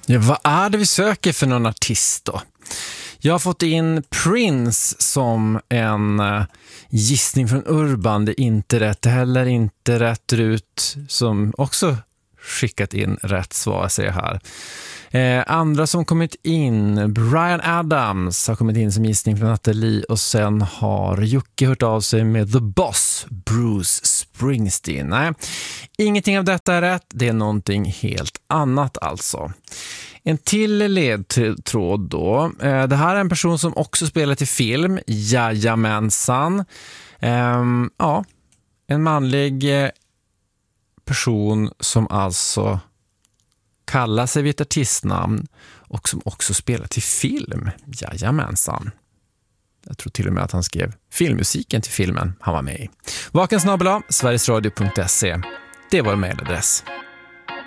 Ja, vad är det vi söker för någon artist då? Jag har fått in Prince som en gissning från Urban. Det är inte rätt, heller inte rätt ut, som också skickat in rätt svar, säger här. Andra som kommit in, Bryan Adams har kommit in som gissning från Nathalie, och sen har Jocke hört av sig med The Boss, Bruce Springsteen. Nej, ingenting av detta är rätt, det är någonting helt annat alltså. En till ledtråd då. Det här är en person som också spelar till film. Jajamensan. Ja, en manlig person som alltså kallar sig vid ett artistnamn och som också spelar till film. Jajamensan. Jag tror till och med att han skrev filmmusiken till filmen han var med i. Vakensnabel@sverigesradio.se. Det var en mejladress.